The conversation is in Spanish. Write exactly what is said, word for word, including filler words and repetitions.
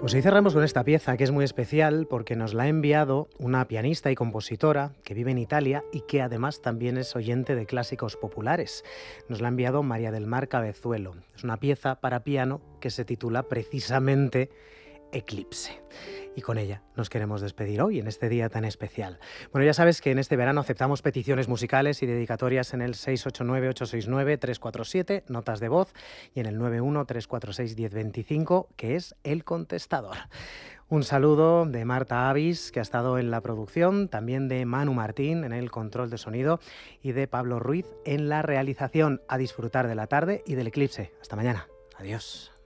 Pues hoy cerramos con esta pieza que es muy especial porque nos la ha enviado una pianista y compositora que vive en Italia y que además también es oyente de clásicos populares. Nos la ha enviado María del Mar Cabezuelo. Es una pieza para piano que se titula precisamente Eclipse. Y con ella nos queremos despedir hoy, en este día tan especial. Bueno, ya sabes que en este verano aceptamos peticiones musicales y dedicatorias en el seis ocho nueve, ocho seis nueve, tres cuatro siete, notas de voz, y en el nueve uno, tres cuatro seis, uno cero dos cinco, que es el contestador. Un saludo de Marta Avis, que ha estado en la producción, también de Manu Martín en el control de sonido y de Pablo Ruiz en la realización. A disfrutar de la tarde y del eclipse. Hasta mañana. Adiós.